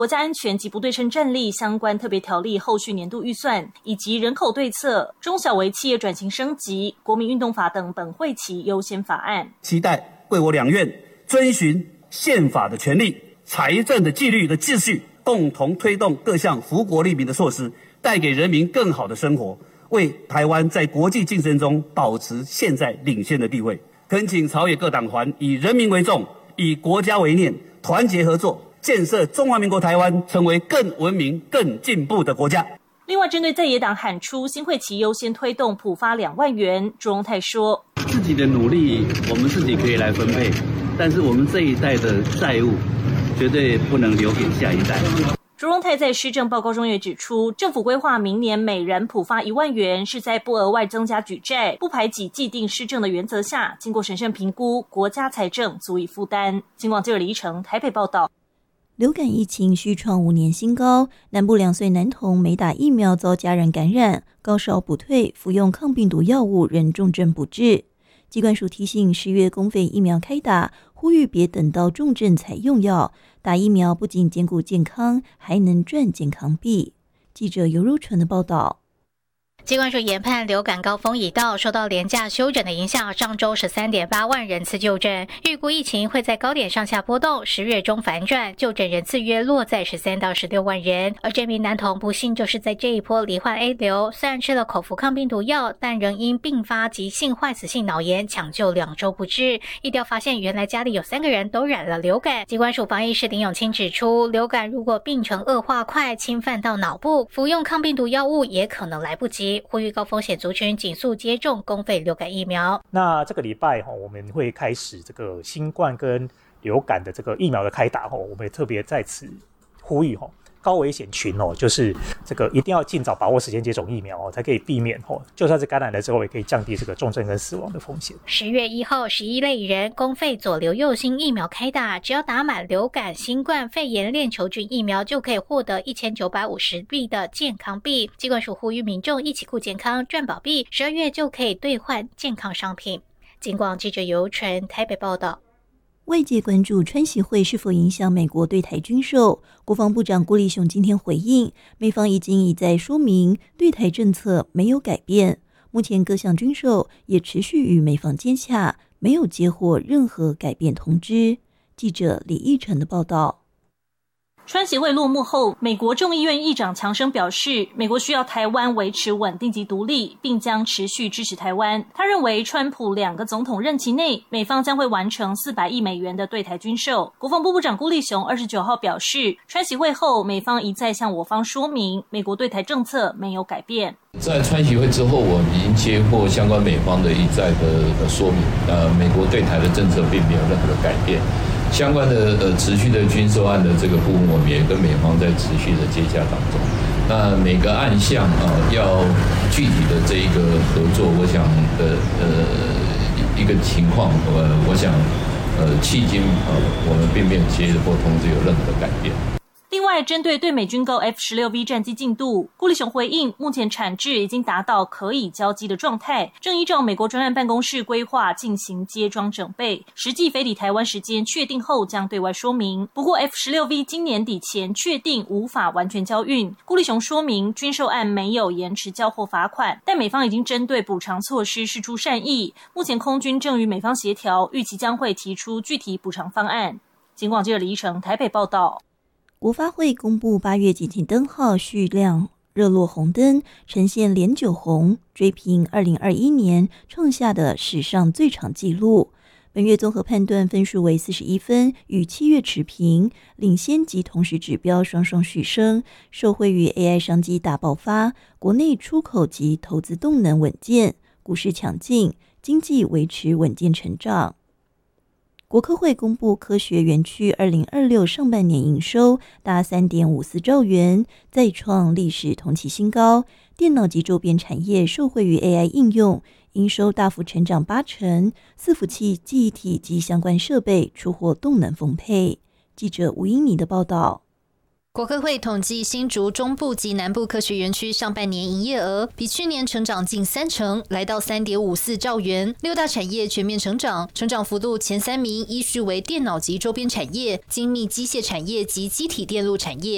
国家安全及不对称战力相关特别条例后续年度预算，以及人口对策、中小微企业转型升级、国民运动法等本会期优先法案。 期待贵我两院遵循宪法的权利、财政的纪律的秩序，共同推动各项福国利民的措施，带给人民更好的生活，为台湾在国际竞争中保持现在领先的地位。恳请朝野各党团以人民为重，以国家为念，团结合作，建设中华民国台湾成为更文明、更进步的国家。 另外，针对在野党喊出新会期优先推动普发2万元，朱荣泰说：“ 自己的努力，我们自己可以来分配，但是我们这一代的债务，绝对不能留给下一代。” 朱荣泰在施政报告中也指出，政府规划明年每人普发1万元，是在不额外增加举债、不排挤既定施政的原则下，经过审慎评估，国家财政足以负担。金广记者李依成台北报道。 流感疫情续创5年新高，南部2岁男童没打疫苗遭家人感染，高烧不退，服用抗病毒药物仍重症不治。疾管署提醒10月公费疫苗开打，呼吁别等到重症才用药，打疫苗不仅兼顾健康，还能赚健康币。记者尤如纯的报道。 疾管署研判流感高峰已到，受到连假休诊的影响，上周13.8万人次就诊，预估疫情会在高点上下波动，10月中反转，就诊人次约落在13到16万人。而这名男童不幸就是在这一波罹患 A 流，虽然吃了口服抗病毒药，但仍因并发急性坏死性脑炎抢救2周不治。疫调发现，原来家里有3个人都染了流感。疾管署防疫师林永清指出，流感如果病程恶化快，侵犯到脑部，服用抗病毒药物也可能来不及。呼吁高风险族群尽速接种公费流感疫苗。 那这个礼拜我们会开始这个新冠跟流感的这个疫苗的开打，我们也特别在此呼吁高危险群就是这个一定要尽早把握时间接种疫苗才可以避免就算是感染了之后，也可以降低这个重症跟死亡的风险。 10月1号11类人公费左流右星疫苗开打，只要打满流感、新冠、肺炎链球菌疫苗，就可以获得1950币的健康币。疾管署呼吁民众一起顾健康赚宝币，12月就可以兑换健康商品。警广记者尤纯台北报道。 外界关注川习会是否影响美国对台军售，国防部长郭立雄今天回应，美方已经一再说明对台政策没有改变，目前各项军售也持续与美方接洽，没有接获任何改变通知。记者李义成的报道。 川协会落幕后，美国众议院议长强生表示，美国需要台湾维持稳定及独立，并将持续支持台湾。他认为，川普2个总统任期内，美方将会完成400亿美元的对台军售。国防部部长郭立雄29号表示，川协会后，美方一再向我方说明，美国对台政策没有改变。 在川协会之后，我们已经接获相关美方的一再的说明，美国对台的政策并没有任何的改变。相关的持续的军售案的这个部分，我们也跟美方在持续的接洽当中。那每个案项要具体的这一个合作，我想一个情况，我想迄今我们并没有接获通知有任何的改变。 另外，针对对美军购 F-16V 战机进度，郭立雄回应，目前产制已经达到可以交机的状态，正依照美国专案办公室规划进行接装整备，实际飞抵台湾时间确定后将对外说明。不过 F-16V 今年底前确定无法完全交运，郭立雄说明军售案没有延迟交货罚款，但美方已经针对补偿措施释出善意，目前空军正与美方协调，预期将会提出具体补偿方案。警广记者李依成台北报道。 国发会公布8月景气灯号续亮热络红灯，呈现连9红，追平2021年创下的史上最长纪录。本月综合判断分数为41分，与7月持平，领先及同时指标双双续升，受惠于 AI 商机大爆发，国内出口及投资动能稳健，股市强劲，经济维持稳健成长。国科会公布科学园区2026上半年营收达3.54兆元，再创历史同期新高。电脑及周边产业受惠于 AI 应用，营收大幅成长80%，伺服器、记忆体及相关设备出货动能丰沛。记者吴英妮的报道。 国科会统计新竹中部及南部科学园区上半年营业额比去年成长近30%，来到3.54兆元。6大产业全面成长，成长幅度前3名依序为电脑及周边产业、精密机械产业及机体电路产业。